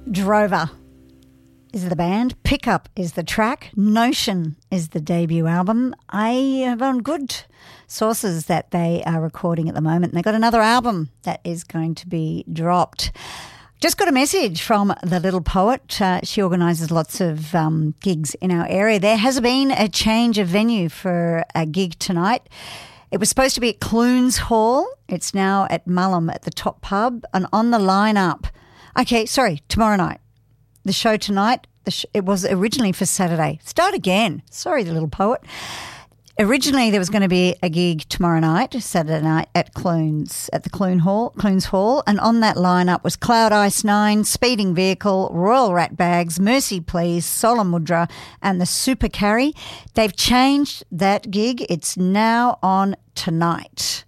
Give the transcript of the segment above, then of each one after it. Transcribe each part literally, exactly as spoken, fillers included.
Drover is the band. Pickup is the track. Notion is the debut album. I have on good sources that they are recording at the moment. They've got another album that is going to be dropped. Just got a message from the Little Poet. Uh, she organises lots of um, gigs in our area. There has been a change of venue for a gig tonight. It was supposed to be at Clunes Hall. It's now at Mullum at the Top Pub. And on the lineup, okay, sorry, tomorrow night. The show tonight, the sh- it was originally for Saturday. Start again. Sorry, the Little Poet. Originally, there was going to be a gig tomorrow night, Saturday night, at Clunes, at the Clune Hall, Clunes Hall, and on that lineup was Cloud Ice Nine, Speeding Vehicle, Royal Rat Bags, Mercy Please, Solemn Mudra, and the Super Carry. They've changed that gig. It's now on tonight.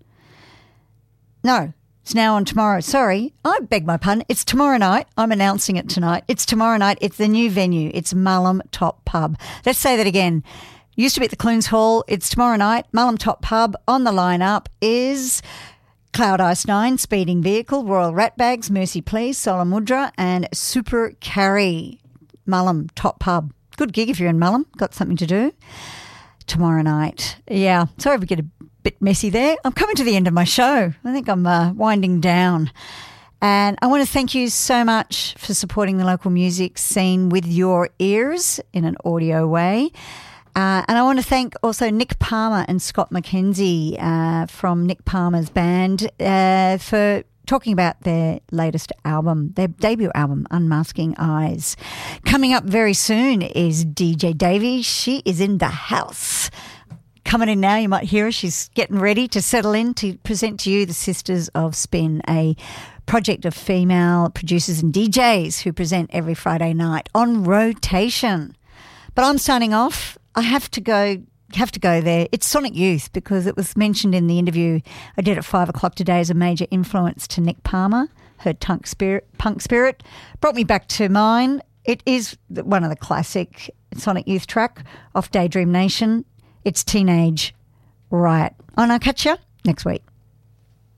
No, it's now on tomorrow. Sorry, I beg my pardon. It's tomorrow night. I'm announcing it tonight. It's tomorrow night. It's the new venue. It's Mullum Top Pub. Let's say that again. Used to be at the Clunes Hall. It's tomorrow night. Mullum Top Pub. On the lineup is Cloud Ice Nine, Speeding Vehicle, Royal Rat Bags, Mercy Please, Solemn Mudra, and Super Carry. Mullum Top Pub. Good gig if you're in Mullum. Got something to do tomorrow night. Yeah. Sorry if we get a bit messy there. I'm coming to the end of my show. I think I'm uh, winding down. And I want to thank you so much for supporting the local music scene with your ears in an audio way. Uh, and I want to thank also Nick Palmer and Scott McKenzie uh, from Nick Palmer's band uh, for talking about their latest album, their debut album, Unmasking Eyes. Coming up very soon is D J Davey. She is in the house. Coming in now, you might hear her. She's getting ready to settle in to present to you the Sisters of Spin, a project of female producers and D Js who present every Friday night on rotation. But I'm signing off. I have to go have to go there. It's Sonic Youth because it was mentioned in the interview I did at five o'clock today as a major influence to Nick Palmer. Her punk spirit, punk spirit brought me back to mine. It is one of the classic Sonic Youth track off Daydream Nation. It's Teenage Riot. And I'll catch you next week.